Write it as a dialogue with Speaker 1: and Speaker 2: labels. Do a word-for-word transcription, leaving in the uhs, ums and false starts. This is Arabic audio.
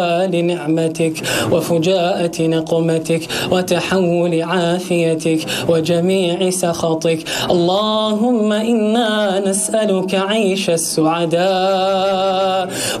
Speaker 1: لنعمتك وفجاءة نقمتك وتحول عافيتك وجميع سخطك. اللهم إنا نسألك عيش السعداء